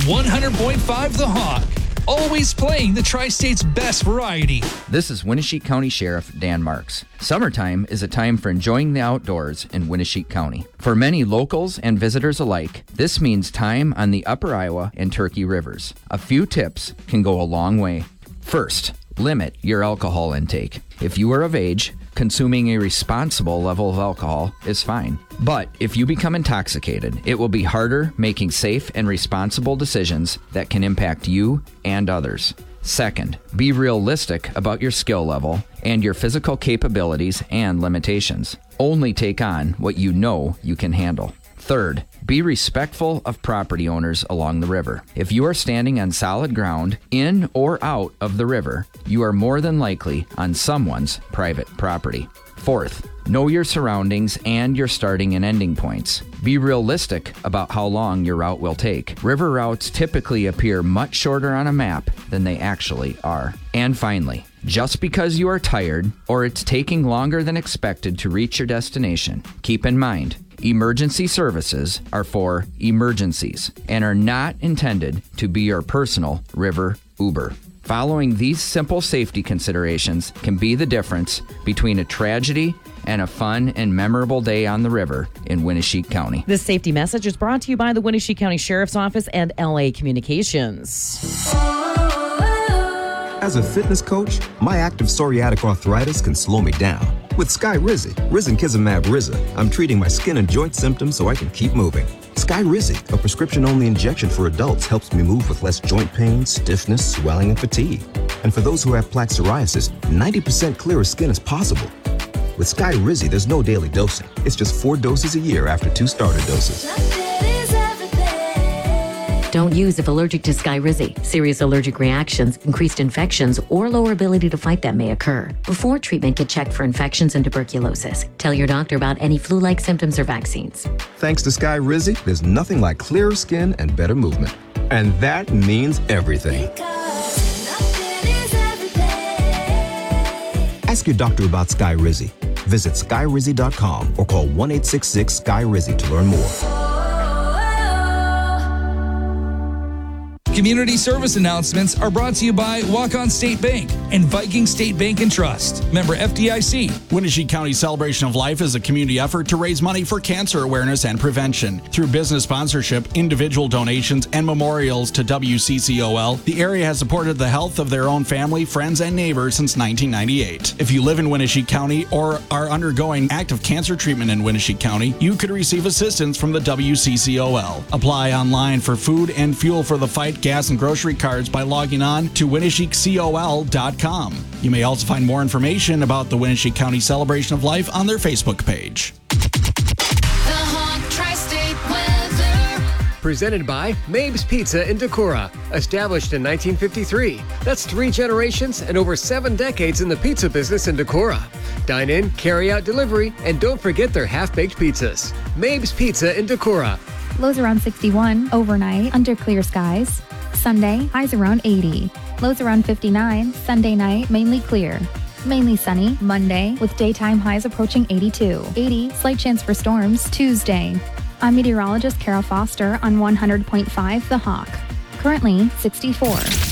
100.5 The Hawk. Always playing the Tri-State's best variety. This is Winneshiek County Sheriff Dan Marks. Summertime is a time for enjoying the outdoors in Winneshiek County. For many locals and visitors alike, this means time on the Upper Iowa and Turkey Rivers. A few tips can go a long way. First, limit your alcohol intake. If you are of age, consuming a responsible level of alcohol is fine. But if you become intoxicated, it will be harder making safe and responsible decisions that can impact you and others. Second, be realistic about your skill level and your physical capabilities and limitations. Only take on what you know you can handle. Third, be respectful of property owners along the river. If you are standing on solid ground, in or out of the river, you are more than likely on someone's private property. Fourth, know your surroundings and your starting and ending points. Be realistic about how long your route will take. River routes typically appear much shorter on a map than they actually are. And finally, just because you are tired or it's taking longer than expected to reach your destination, keep in mind, emergency services are for emergencies and are not intended to be your personal river Uber. Following these simple safety considerations can be the difference between a tragedy and a fun and memorable day on the river in Winneshiek County. This safety message is brought to you by the Winneshiek County Sheriff's Office and LA Communications. As a fitness coach, my active psoriatic arthritis can slow me down. With Skyrizi, Risankizumab Riza, I'm treating my skin and joint symptoms so I can keep moving. Skyrizi, a prescription-only injection for adults, helps me move with less joint pain, stiffness, swelling, and fatigue. And for those who have plaque psoriasis, 90% clearer skin is possible. With Skyrizi, there's no daily dosing. It's just 4 doses a year after 2 starter doses. Don't use if allergic to Skyrizi. Serious allergic reactions, increased infections, or lower ability to fight them may occur. Before treatment, get checked for infections and tuberculosis. Tell your doctor about any flu-like symptoms or vaccines. Thanks to Skyrizi, there's nothing like clearer skin and better movement. And that means everything. Ask your doctor about Skyrizi. Visit Skyrizi.com or call 1-866-SKY-RIZI to learn more. Community service announcements are brought to you by Walk-On State Bank and Viking State Bank and Trust. Member FDIC. Winneshiek County Celebration of Life is a community effort to raise money for cancer awareness and prevention. Through business sponsorship, individual donations, and memorials to WCCOL, the area has supported the health of their own family, friends, and neighbors since 1998. If you live in Winneshiek County or are undergoing active cancer treatment in Winneshiek County, you could receive assistance from the WCCOL. Apply online for food and fuel for the fight gas and grocery cards by logging on to WinneshiekCOL.com. You may also find more information about the Winneshiek County Celebration of Life on their Facebook page. The Hawk Tri-State Weather. Presented by Mabe's Pizza in Decorah. Established in 1953. That's 3 generations and over 7 decades in the pizza business in Decorah. Dine in, carry out delivery, and don't forget their half-baked pizzas. Mabe's Pizza in Decorah. Lows around 61 overnight under clear skies. Sunday, highs around 80. Lows around 59. Sunday night, mainly clear. Mainly sunny Monday with daytime highs approaching 82. 80, slight chance for storms Tuesday. I'm meteorologist Kara Foster on 100.5 The Hawk. Currently 64.